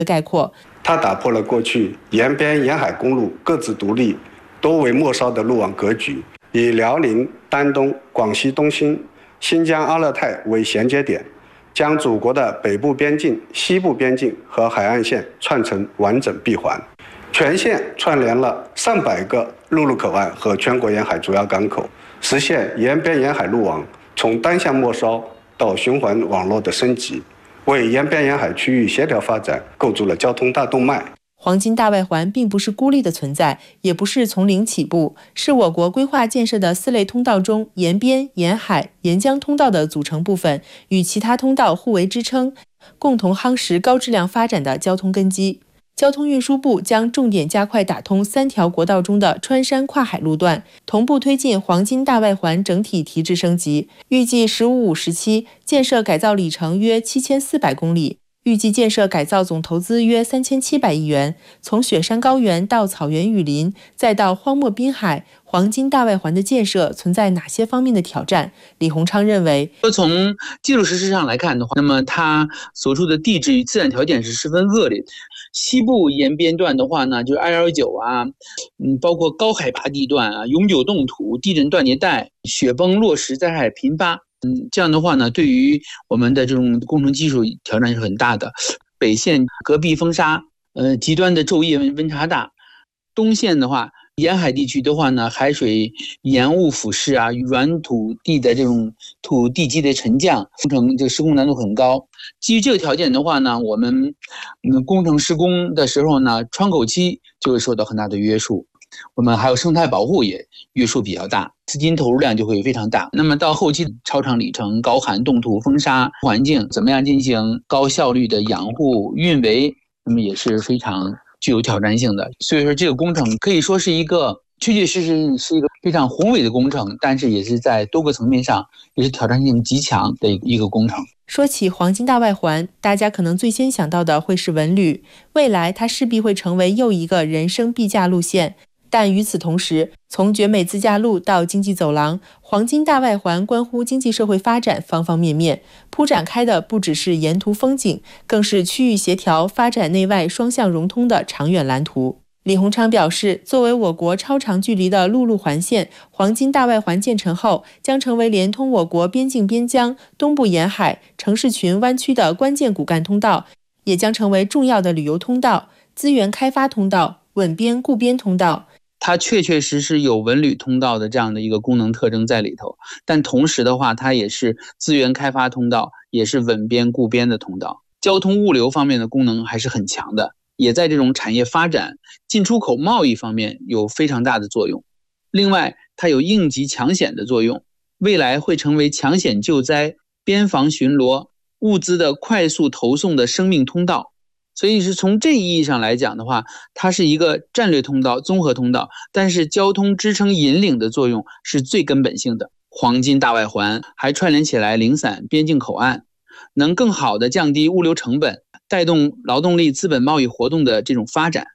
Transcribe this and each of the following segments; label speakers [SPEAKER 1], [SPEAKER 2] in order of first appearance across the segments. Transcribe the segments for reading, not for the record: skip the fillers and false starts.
[SPEAKER 1] 概括。
[SPEAKER 2] 它打破了过去沿边沿海公路各自独立、多为末梢的路网格局，以辽宁、丹东、广西东兴、新疆阿勒泰为衔接点，将祖国的北部边境、西部边境和海岸线串成完整闭环。全线串联了上百个陆路口岸和全国沿海主要港口，实现沿边沿海路网从单向末梢到循环网络的升级，为沿边沿海区域协调发展构筑了交通大动脉。
[SPEAKER 1] 黄金大外环并不是孤立的存在，也不是从零起步，是我国规划建设的4类通道中沿边、沿海、沿江通道的组成部分，与其他通道互为支撑，共同夯实高质量发展的交通根基。交通运输部将重点加快打通3条国道中的穿山跨海路段，同步推进黄金大外环整体提质升级，预计15-5时期建设改造里程约7400公里，预计建设改造总投资约3700亿元。从雪山高原到草原雨林，再到荒漠滨海，黄金大外环的建设存在哪些方面的挑战？李鸿昌认为，
[SPEAKER 3] 从技术实施上来看的话，那么它所处的地质与自然条件是十分恶劣的。西部沿边段的话呢，就是 219啊，包括高海拔地段啊，永久冻土、地震断裂带、雪崩落石灾害频发。这样的话呢，对于我们的这种工程技术挑战是很大的。北线戈壁风沙，极端的昼夜温差大；东线的话，沿海地区的话呢，海水盐雾腐蚀啊，软土地的这种土地基的沉降，工程这施工难度很高。基于这个条件的话呢，我们工程施工的时候呢，窗口期就会受到很大的约束。我们还有生态保护也约束比较大，资金投入量就会非常大。那么到后期超长里程、高寒冻土风沙环境，怎么样进行高效率的养护运维，那么也是非常具有挑战性的。所以说这个工程可以说是一个确确实实是一个非常宏伟的工程，但是也是在多个层面上也是挑战性极强的一个工程。
[SPEAKER 1] 说起黄金大外环，大家可能最先想到的会是文旅，未来它势必会成为又一个人生必驾路线。但与此同时，从绝美自驾路到经济走廊，黄金大外环关乎经济社会发展方方面面，铺展开的不只是沿途风景，更是区域协调、发展内外双向融通的长远蓝图。李鸿昌表示，作为我国超长距离的陆路环线，黄金大外环建成后，将成为连通我国边境边疆、东部沿海、城市群湾区的关键骨干通道，也将成为重要的旅游通道、资源开发通道、稳边固边通道。
[SPEAKER 3] 它确确实实有文旅通道的这样的一个功能特征在里头，但同时的话，它也是资源开发通道，也是稳边固边的通道。交通物流方面的功能还是很强的，也在这种产业发展、进出口贸易方面有非常大的作用。另外，它有应急抢险的作用，未来会成为抢险救灾、边防巡逻、物资的快速投送的生命通道。所以是从这意义上来讲的话，它是一个战略通道、综合通道，但是交通支撑引领的作用是最根本性的。黄金大外环还串联起来零散边境口岸，能更好地降低物流成本，带动劳动力资本贸易活动的这种发展。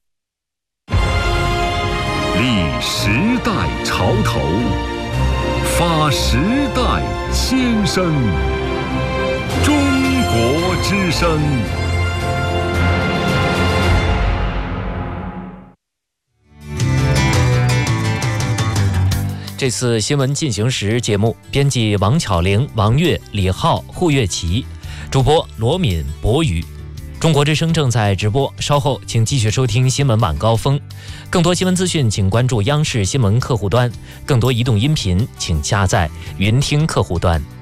[SPEAKER 4] 立时代潮头，发时代先声，中国之声。
[SPEAKER 5] 这次新闻进行时节目，编辑王巧玲、王悦、李浩、胡月琪，主播罗敏、博宇。中国之声正在直播，稍后请继续收听新闻晚高峰。更多新闻资讯，请关注央视新闻客户端；更多移动音频，请下载云听客户端。